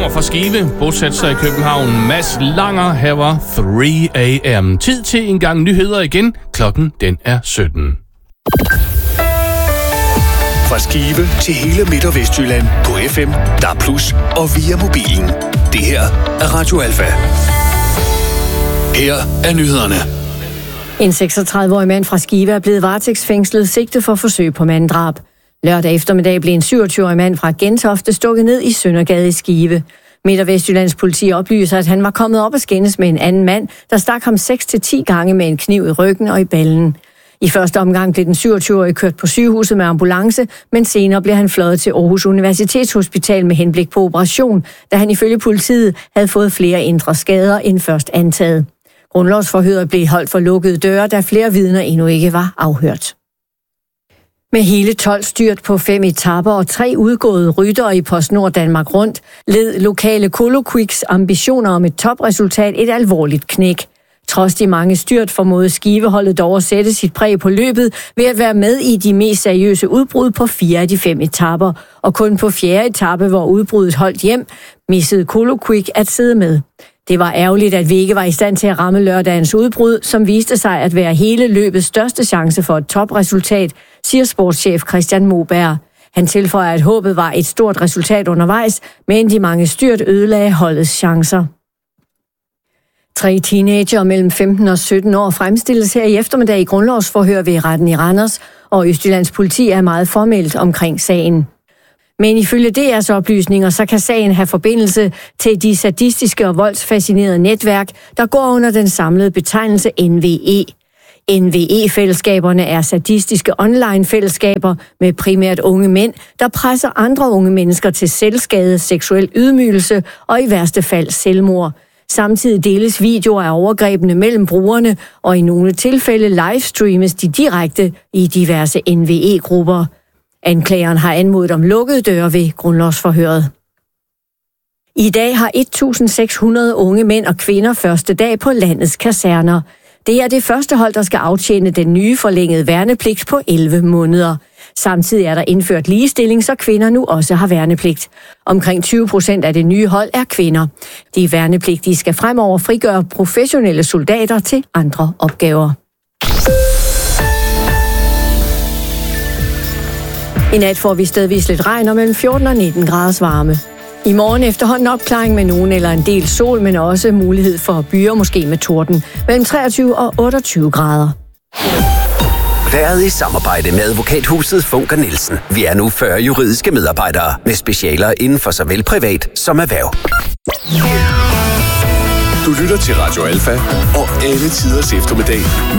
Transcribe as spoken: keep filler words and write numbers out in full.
kommer fra Skive, bosat sig i København. Mads Langer, her var tre a m Tid til en gang nyheder igen. Klokken den er sytten. Fra Skive til hele Midt- og Vestjylland på F M, D A B plus, og via mobilen. Det her er Radio Alfa. Her er nyhederne. En seksogtredive-årig mand fra Skive er blevet varetægtsfængslet sigtet for forsøg på manddrab. Lørdag eftermiddag blev en syvogtyve-årig mand fra Gentofte stukket ned i Søndergade i Skive. Midt- og Vestjyllands politi oplyser, at han var kommet op og skændes med en anden mand, der stak ham seks til ti gange med en kniv i ryggen og i ballen. I første omgang blev den syvogtyve-årige kørt på sygehuset med ambulance, men senere blev han fløjet til Aarhus Universitetshospital med henblik på operation, da han ifølge politiet havde fået flere indre skader end først antaget. Grundlovsforhøret blev holdt for lukkede døre, da flere vidner endnu ikke var afhørt. Med hele tolv styrt på fem etaper og tre udgåede ryttere i PostNord Danmark Rundt, led lokale Coloquiks ambitioner om et topresultat et alvorligt knæk. Trods de mange styrt formåede Skiveholdet dog at sætte sit præg på løbet ved at være med i de mest seriøse udbrud på fire af de fem etaper, og kun på fjerde etape, hvor udbruddet holdt hjem, missede Coloquick at sidde med. Det var ærgerligt, at vi ikke var i stand til at ramme lørdagens udbrud, som viste sig at være hele løbets største chance for et topresultat, siger sportschef Christian Moberg. Han tilføjer, at håbet var et stort resultat undervejs, men de mange styrt ødelagde holdets chancer. Tre teenager mellem femten og sytten år fremstilles her i eftermiddag i grundlovsforhør ved retten i Randers, og Østjyllands politi er meget formelt omkring sagen. Men ifølge D R's oplysninger, så kan sagen have forbindelse til de sadistiske og voldsfascinerede netværk, der går under den samlede betegnelse N V E. N V E-fællesskaberne er sadistiske online-fællesskaber med primært unge mænd, der presser andre unge mennesker til selvskade, seksuel ydmygelse og i værste fald selvmord. Samtidig deles videoer af overgrebene mellem brugerne, og i nogle tilfælde livestreames de direkte i diverse N V E-grupper. Anklageren har anmodet om lukkede døre ved grundlovsforhøret. I dag har et tusind seks hundrede unge mænd og kvinder første dag på landets kaserner. Det er det første hold, der skal aftjene den nye forlængede værnepligt på elleve måneder. Samtidig er der indført ligestilling, så kvinder nu også har værnepligt. Omkring tyve procent af det nye hold er kvinder. De værnepligtige skal fremover frigøre professionelle soldater til andre opgaver. I nat får vi stedvis lidt regn og mellem fjorten og nitten graders varme. I morgen efterhånden opklaring med nogen eller en del sol, men også mulighed for byer, måske med torden, mellem treogtyve og otteogtyve grader. Været i samarbejde med advokathuset Funker Nielsen. Vi er nu fyrre juridiske medarbejdere med specialer inden for såvel privat som erhverv. Du lytter til Radio Alfa og alle tiders eftermiddag.